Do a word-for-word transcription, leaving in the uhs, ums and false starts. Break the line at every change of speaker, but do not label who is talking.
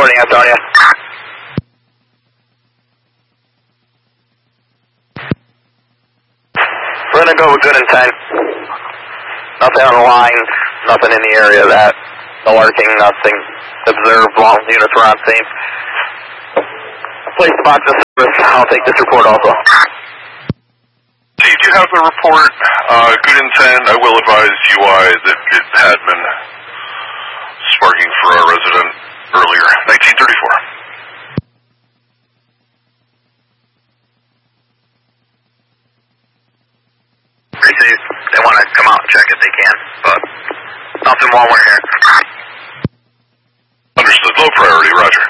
reporting, Antonio. We're gonna go with good intent. Nothing on the line, nothing in the area of that. No lurking, nothing observed. Long units were on scene. Place the box of service. I'll take this report also.
Steve, you have the report. Uh, good intent. I will advise U I that it had been sparking for our resident earlier. nineteen thirty-four.
Receive. They want to come out and check if they can, but nothing while we're here.
Understood. Low priority. Roger.